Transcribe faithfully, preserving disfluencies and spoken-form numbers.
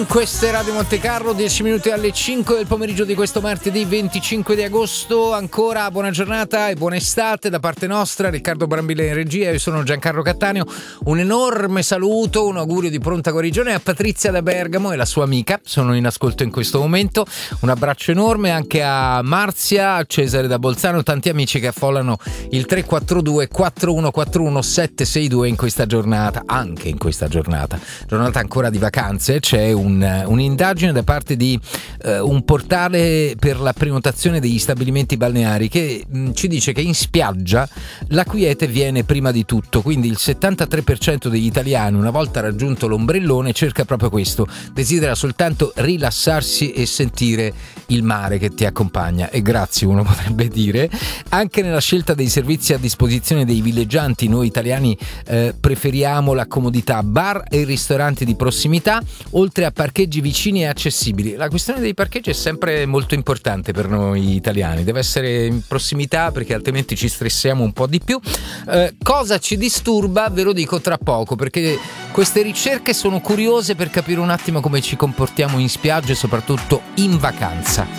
Questa è Radio Monte Carlo, dieci minuti alle cinque del pomeriggio di questo martedì venticinque di agosto. Ancora buona giornata e buona estate da parte nostra. Riccardo Brambilla in regia, io sono Giancarlo Cattaneo. Un enorme saluto, un augurio di pronta guarigione a Patrizia da Bergamo e la sua amica, sono in ascolto in questo momento. Un abbraccio enorme anche a Marzia, a Cesare da Bolzano, tanti amici che affollano il tre quattro due quattro uno quattro uno sette sei due in questa giornata, anche in questa giornata, giornata ancora di vacanze. C'è un un'indagine da parte di uh, un portale per la prenotazione degli stabilimenti balneari che mh, ci dice che in spiaggia la quiete viene prima di tutto, quindi il settantatré per cento degli italiani, una volta raggiunto l'ombrellone, cerca proprio questo, desidera soltanto rilassarsi e sentire il mare che ti accompagna. E grazie, uno potrebbe dire. Anche nella scelta dei servizi a disposizione dei villeggianti noi italiani eh, preferiamo la comodità, bar e ristoranti di prossimità, oltre a parcheggi vicini e accessibili. La questione dei parcheggi è sempre molto importante per noi italiani, deve essere in prossimità perché altrimenti ci stressiamo un po' di più. Eh, cosa ci disturba ve lo dico tra poco, perché queste ricerche sono curiose per capire un attimo come ci comportiamo in spiaggia e soprattutto in vacanza.